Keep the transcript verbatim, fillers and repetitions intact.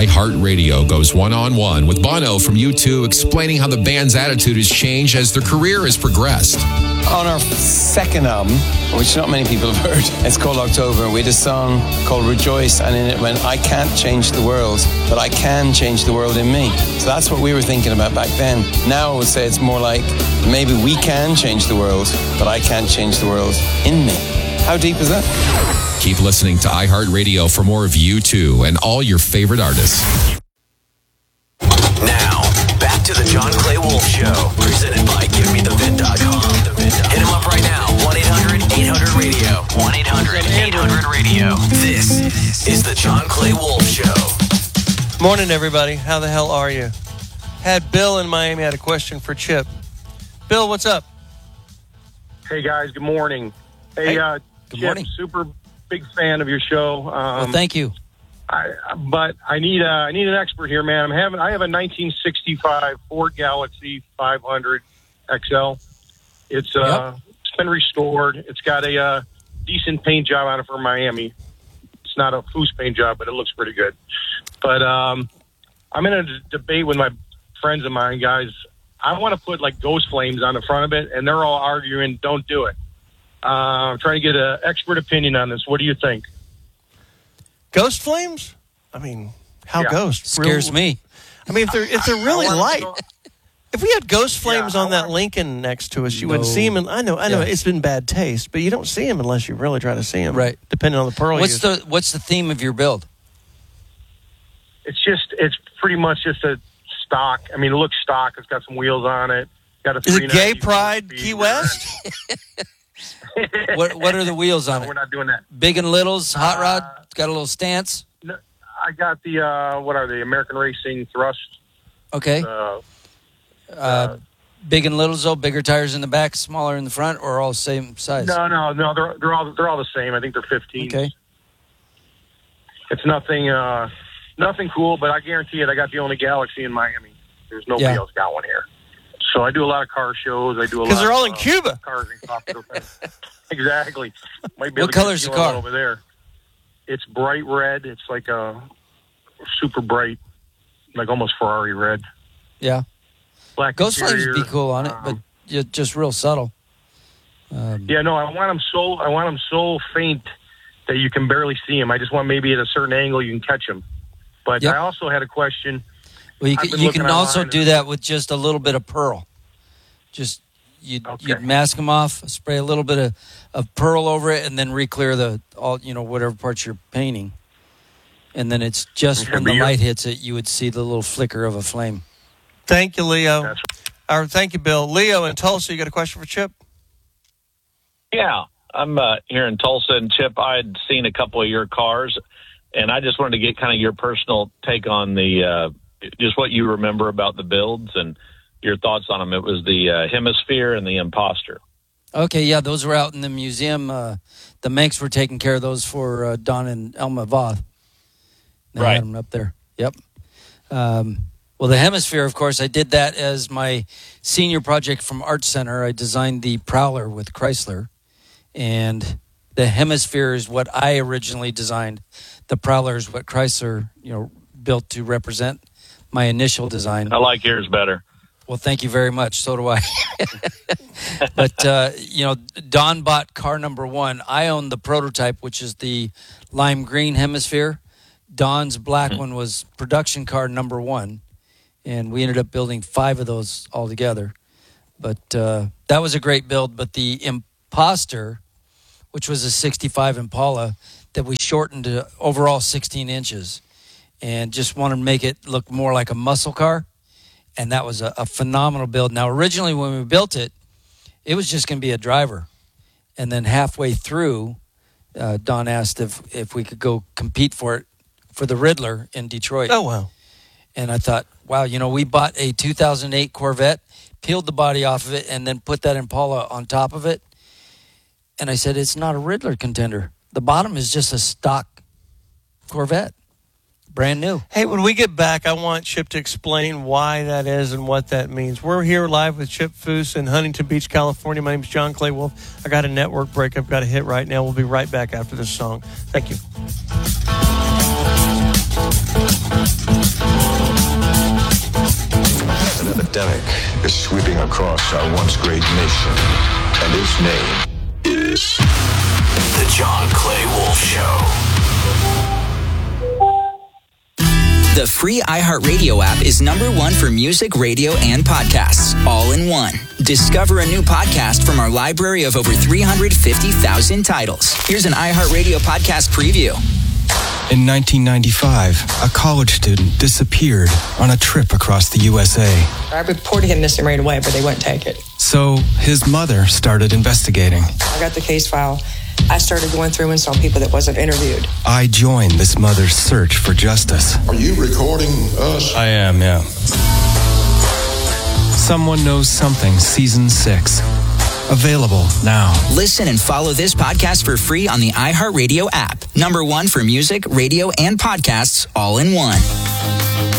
iHeartRadio goes one-on-one with Bono from U two, explaining how the band's attitude has changed as their career has progressed. On our second album, which not many people have heard, it's called October, we had a song called Rejoice, and in it went, I can't change the world, but I can change the world in me. So that's what we were thinking about back then. Now I would say it's more like, maybe we can change the world, but I can't change the world in me. How deep is that? Keep listening to iHeartRadio for more of U two and all your favorite artists. Now, back to the John Clay Wolf Show, presented by Give Me The Vid dot com. Hit him up right now, one eight hundred eight hundred radio. one eight hundred eight hundred radio. This is the John Clay Wolf Show. Morning, everybody. How the hell are you? Had Bill in Miami had a question for Chip. Bill, what's up? Hey, guys. Good morning. Hey, hey uh, good Chip, morning. Super big fan of your show. Um, well, thank you. I, but I need a, I need an expert here, man. I'm having I have a nineteen sixty-five Ford Galaxy five hundred X L. It's uh, Yep. it's been restored. It's got a uh, decent paint job on it for Miami. It's not a foos paint job, but it looks pretty good. But um, I'm in a d- debate with my friends of mine, guys. I want to put like ghost flames on the front of it, and they're all arguing, don't do it. Uh, I'm trying to get an expert opinion on this. What do you think? Ghost flames? I mean, how Yeah. ghost? Scares Real- me. I mean, if they're if they're really I wanna light. know- If we had ghost flames Yeah, I on that wanna- Lincoln next to us, you No. wouldn't see them. And I know, I know, Yeah. it's been bad taste, but you don't see them unless you really try to see them. Right. Depending on the pearl. What's you use. the What's the theme of your build? It's just, it's pretty much just a stock. I mean, it looks stock. It's got some wheels on it. Got a Is it Gay three ninety Pride speed Key rear West? end. What What are the wheels on No, it? we're not doing that. Big and littles, hot rod. Uh, Got a little stance. No, I got the, uh, what are they, American Racing Thrust. Okay. Uh, Uh, big and littles, though. Bigger tires in the back, smaller in the front, or all same size. no, no, no. They're they're all they're all the same. I think they're fifteen. Okay. It's nothing, uh, nothing cool, but I guarantee it. I got the only Galaxy in Miami. There's nobody Yeah. else got one here. So I do a lot of car shows. I do a lot Because they're all of, in uh, Cuba. Cars and cocktail things. Exactly. Might be What able to get color's the you car? one over there? It's bright red. It's like a super bright, like almost Ferrari red. Yeah. Black Ghost flames interior. would be cool on it, Um, but ju- just real subtle. Um, Yeah, no, I want them so I want them so faint that you can barely see them. I just want maybe at a certain angle you can catch them. But Yep. I also had a question. Well, you I've can, been you looking can also online do and- that with just a little bit of pearl. Just you'd, Okay. you'd mask them off, spray a little bit of, of pearl over it, and then re-clear the all you know whatever parts you're painting. And then it's just Okay, when but the you're- light hits it, you would see the little flicker of a flame. Thank you, Leo. That's Or thank you, Bill. Leo in Tulsa, you got a question for Chip? Yeah, I'm uh, here in Tulsa, and Chip, I had seen a couple of your cars, and I just wanted to get kind of your personal take on the uh, just what you remember about the builds and your thoughts on them. It was the uh, Hemisphere and the Imposter. Okay, yeah, those were out in the museum. Uh, the Manx were taking care of those for uh, Don and Elma Voth. They Right. had them up there. Yep. Um, well, the Hemisphere, of course, I did that as my senior project from Art Center. I designed the Prowler with Chrysler, and the Hemisphere is what I originally designed. The Prowler is what Chrysler, you know, built to represent my initial design. I like yours better. Well, thank you very much. So do I. But, uh, you know, Don bought car number one. I own the prototype, which is the lime green Hemisphere. Don's black mm-hmm. one was production car number one. And we ended up building five of those altogether. But uh, that was a great build. But the Imposter, which was a sixty-five Impala, that we shortened to overall sixteen inches and just wanted to make it look more like a muscle car. And that was a, a phenomenal build. Now, originally when we built it, it was just going to be a driver. And then halfway through, uh, Don asked if, if we could go compete for it for the Riddler in Detroit. Oh, wow. And I thought, wow, you know, we bought a two thousand eight Corvette, peeled the body off of it, and then put that Impala on top of it. And I said, it's not a Riddler contender. The bottom is just a stock Corvette. Brand new. Hey, when we get back, I want Chip to explain why that is and what that means. We're here live with Chip Foose in Huntington Beach, California. My name is John Clay Wolf. I got a network break I've got to hit right now. We'll be right back after this song. Thank you. across our once great nation, and its name is The John Clay Wolf Show. The free iHeartRadio app is number one for music, radio, and podcasts, all in one. Discover a new podcast from our library of over three hundred fifty thousand titles. Here's an iHeartRadio podcast preview. In nineteen ninety-five, a college student disappeared on a trip across the U S A. I reported him missing right away, but they wouldn't take it. So his mother started investigating. I got the case file. I started going through and saw people that wasn't interviewed. I joined this mother's search for justice. Are you recording us? I am, yeah. Someone Knows Something, Season six. Available now. Listen and follow this podcast for free on the iHeartRadio app. Number one for music, radio, and podcasts, all in one.